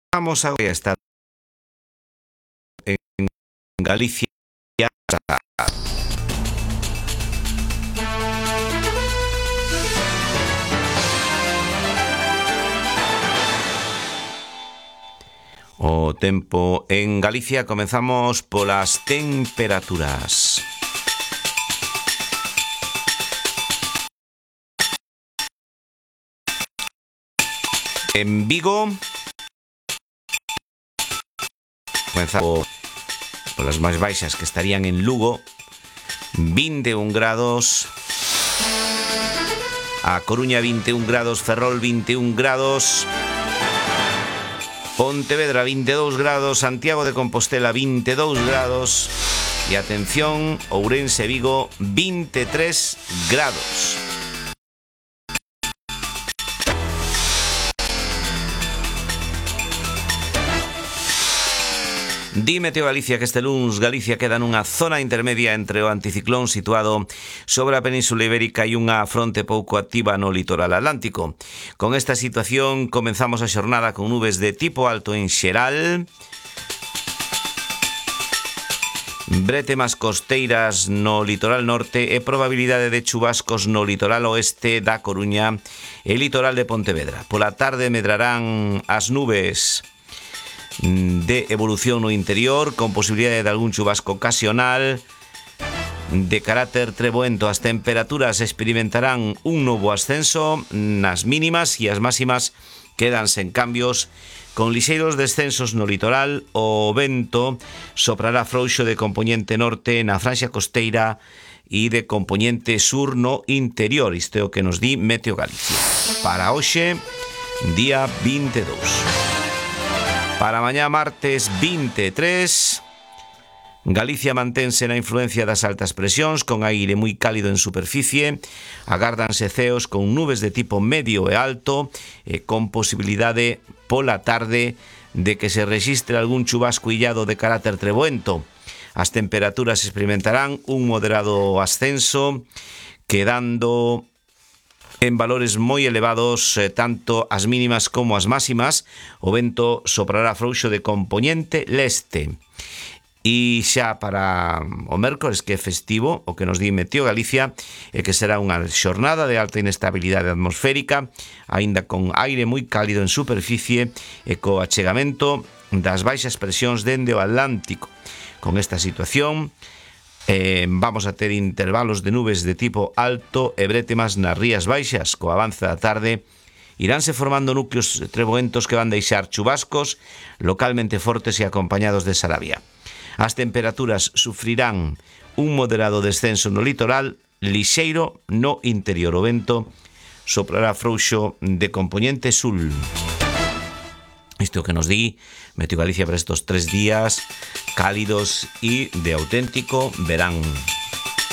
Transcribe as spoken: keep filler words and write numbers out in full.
Vamos a estar en Galicia. O tempo en Galicia. Comenzamos polas temperaturas. En Vigo comenzamos polas máis baixas, que estarían en Lugo, vinte e un grados. A Coruña vinte e un grados, Ferrol vinte e un grados, Pontevedra vinte e dous grados, Santiago de Compostela vinte e dous grados e atención, Ourense e Vigo vinte e tres grados. Di Meteo Galicia que este luns Galicia queda nunha zona intermedia entre o anticiclón situado sobre a Península Ibérica e unha fronte pouco activa no litoral atlántico. Con esta situación comenzamos a xornada con nubes de tipo alto en xeral, brétemas costeiras no litoral norte e probabilidade de chubascos no litoral oeste da Coruña e litoral de Pontevedra. Pola tarde medrarán as nubes de evolución no interior, con posibilidade de algún chubasco ocasional de carácter treboento. As temperaturas experimentarán un novo ascenso nas mínimas e as máximas quedan sen cambios, con lixeiros descensos no litoral. O vento soprará frouxo de compoñente norte na franxa costeira e de compoñente sur no interior. Isto é o que nos di Meteo Galicia para hoxe, día vinte e dous. Para mañá martes vinte e tres, Galicia mantense na influencia das altas presións, con aire moi cálido en superficie. Agárdanse ceos con nubes de tipo medio e alto, e con posibilidade pola tarde de que se rexistre algún chubasco illado de carácter treboento. As temperaturas experimentarán un moderado ascenso, quedando en valores moi elevados, eh, tanto as mínimas como as máximas. O vento soprará frouxo de compoñente leste. E xa para o mércores, que é festivo, o que nos di Meteo Galicia é que será unha xornada de alta inestabilidade atmosférica, aínda con aire moi cálido en superficie e co achegamento das baixas presións dende o Atlántico. Con esta situación Eh, vamos a ter intervalos de nubes de tipo alto e brétemas nas rías baixas. Co avance da tarde iránse formando núcleos treboentos que van deixar chubascos localmente fortes e acompañados de sarabia. As temperaturas sufrirán un moderado descenso no litoral, lixeiro no interior. O vento soprará frouxo de compoñente sul. Isto que nos di Meteo Galicia para estos tres días cálidos y de auténtico verán.